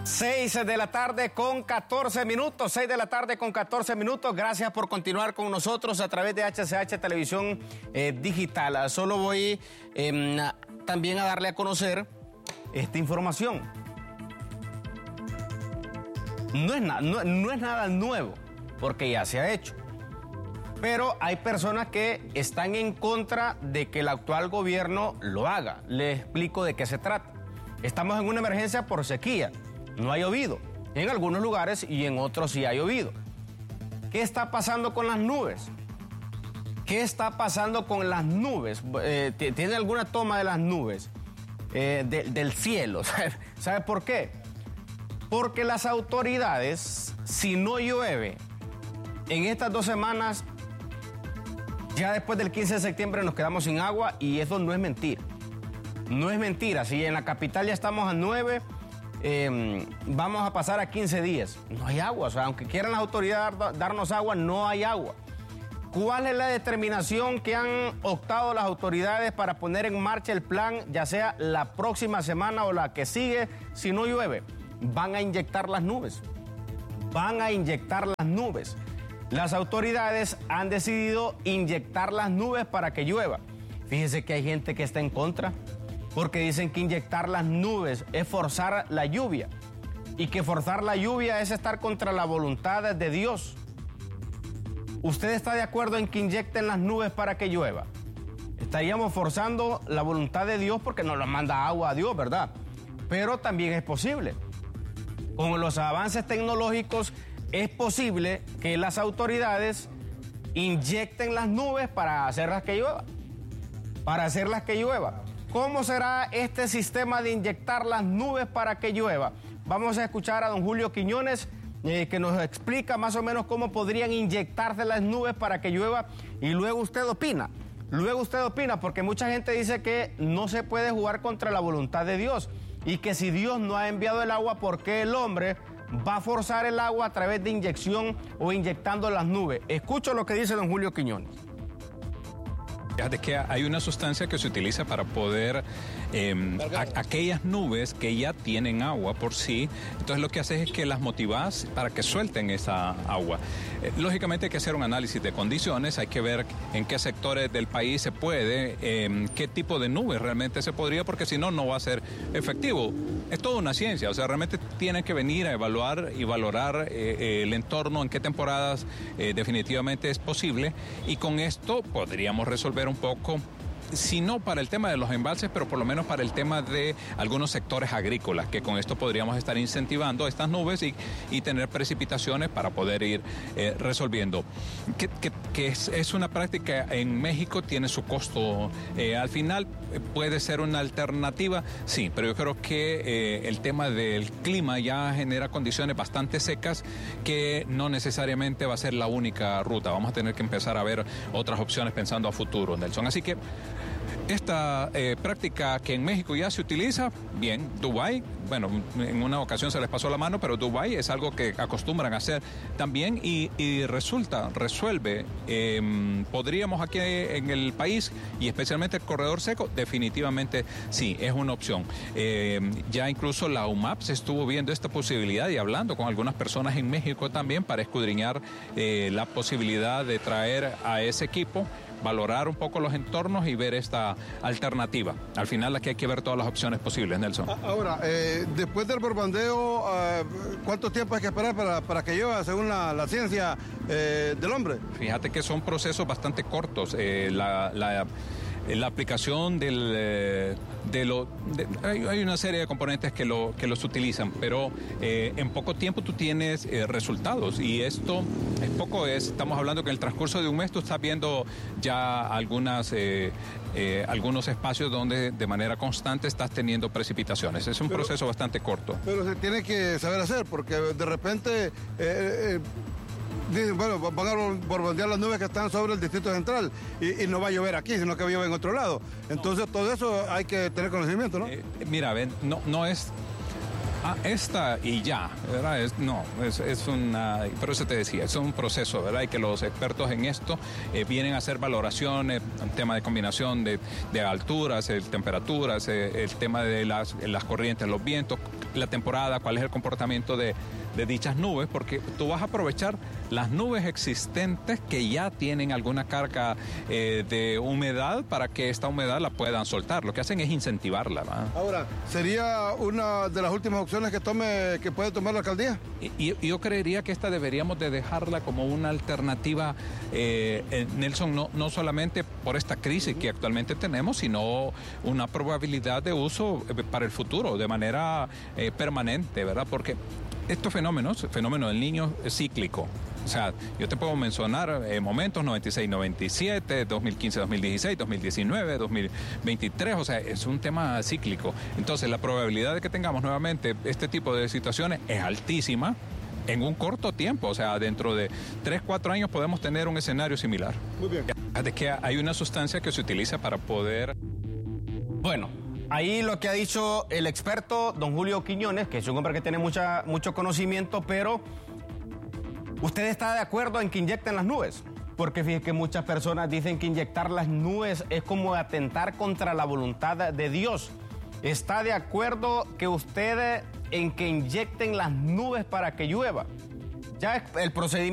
6 de la tarde con 14 minutos, 6 de la tarde con 14 minutos. Gracias por continuar con nosotros a través de HCH Televisión Digital. Solo voy también a darle a conocer esta información. No es nada nuevo, porque ya se ha hecho. Pero hay personas que están en contra de que el actual gobierno lo haga. Les explico de qué se trata. Estamos en una emergencia por sequía. No ha llovido. En algunos lugares y en otros sí ha llovido. ¿Qué está pasando con las nubes? ¿Qué está pasando con las nubes? ¿Tiene alguna toma de las nubes? Del cielo. ¿Sabe por qué? Porque las autoridades, si no llueve en estas 2 semanas, ya después del 15 de septiembre nos quedamos sin agua, y eso no es mentira. No es mentira. Si en la capital ya estamos a 9, vamos a pasar a 15 días. No hay agua. O sea, aunque quieran las autoridades darnos agua, no hay agua. ¿Cuál es la determinación que han optado las autoridades para poner en marcha el plan, ya sea la próxima semana o la que sigue, si no llueve? Van a inyectar las nubes. Van a inyectar las nubes. Las autoridades han decidido inyectar las nubes para que llueva. Fíjese que hay gente que está en contra, porque dicen que inyectar las nubes es forzar la lluvia, y que forzar la lluvia es estar contra la voluntad de Dios. ¿Usted está de acuerdo en que inyecten las nubes para que llueva? Estaríamos forzando la voluntad de Dios, porque nos lo manda agua a Dios, ¿verdad? Pero también es posible. Con los avances tecnológicos es posible que las autoridades inyecten las nubes para hacerlas que llueva. Para hacerlas que llueva. ¿Cómo será este sistema de inyectar las nubes para que llueva? Vamos a escuchar a don Julio Quiñones, que nos explica más o menos cómo podrían inyectarse las nubes para que llueva, y luego usted opina. Luego usted opina, porque mucha gente dice que no se puede jugar contra la voluntad de Dios, y que si Dios no ha enviado el agua, ¿por qué el hombre va a forzar el agua a través de inyección o inyectando las nubes? Escucho lo que dice don Julio Quiñones. Fíjate que hay una sustancia que se utiliza para poder aquellas nubes que ya tienen agua por sí. Entonces lo que haces es que las motivas para que suelten esa agua. Lógicamente hay que hacer un análisis de condiciones, hay que ver en qué sectores del país se puede, qué tipo de nubes realmente se podría, porque si no, no va a ser efectivo. Es toda una ciencia, o sea, realmente tienen que venir a evaluar y valorar el entorno, en qué temporadas definitivamente es posible, y con esto podríamos resolver un poco, si no para el tema de los embalses, pero por lo menos para el tema de algunos sectores agrícolas, que con esto podríamos estar incentivando estas nubes y tener precipitaciones para poder ir resolviendo. Que es una práctica en México, tiene su costo. Al final puede ser una alternativa, sí, pero yo creo que el tema del clima ya genera condiciones bastante secas, que no necesariamente va a ser la única ruta. Vamos a tener que empezar a ver otras opciones pensando a futuro, Nelson. Así que esta práctica que en México ya se utiliza, bien. Dubái, bueno, en una ocasión se les pasó la mano, pero Dubái es algo que acostumbran a hacer también, y resuelve. Podríamos aquí en el país, y especialmente el corredor seco, definitivamente sí, es una opción. Ya incluso la UMAP se estuvo viendo esta posibilidad y hablando con algunas personas en México también para escudriñar la posibilidad de traer a ese equipo, valorar un poco los entornos y ver esta alternativa. Al final aquí hay que ver todas las opciones posibles, Nelson. Ahora, después del borbandeo, ¿cuánto tiempo hay que esperar para que llueva según la ciencia del hombre? Fíjate que son procesos bastante cortos. La aplicación hay una serie de componentes que los utilizan, pero en poco tiempo tú tienes resultados, y esto es poco. Estamos hablando que en el transcurso de un mes tú estás viendo ya algunos espacios donde de manera constante estás teniendo precipitaciones. Es un proceso bastante corto. Pero se tiene que saber hacer, porque de repente dicen, bueno, van a borbandear las nubes que están sobre el Distrito Central y no va a llover aquí, sino que va a llover en otro lado. Entonces todo eso hay que tener conocimiento, ¿no? Mira, ven, no es esta y ya, ¿verdad? Por eso te decía, es un proceso, ¿verdad? Y que los expertos en esto vienen a hacer valoraciones, un tema de combinación de alturas, temperaturas, el tema de las corrientes, los vientos, la temporada, cuál es el comportamiento de dichas nubes, porque tú vas a aprovechar las nubes existentes que ya tienen alguna carga de humedad para que esta humedad la puedan soltar. Lo que hacen es incentivarla, ¿verdad? Ahora, ¿sería una de las últimas opciones que puede tomar la alcaldía? Y yo creería que esta deberíamos de dejarla como una alternativa, Nelson, no solamente por esta crisis que actualmente tenemos, sino una probabilidad de uso para el futuro, de manera permanente, ¿verdad? Porque estos fenómenos, el fenómeno del Niño es cíclico. O sea, yo te puedo mencionar momentos 96-97, 2015-2016, 2019-2023, o sea, es un tema cíclico. Entonces, la probabilidad de que tengamos nuevamente este tipo de situaciones es altísima en un corto tiempo. O sea, dentro de 3-4 años podemos tener un escenario similar. Muy bien. De que hay una sustancia que se utiliza para poder... Bueno, ahí lo que ha dicho el experto, don Julio Quiñones, que es un hombre que tiene mucho conocimiento, pero ¿usted está de acuerdo en que inyecten las nubes? Porque fíjese que muchas personas dicen que inyectar las nubes es como atentar contra la voluntad de Dios. ¿Está de acuerdo que usted en que inyecten las nubes para que llueva? Ya el procedimiento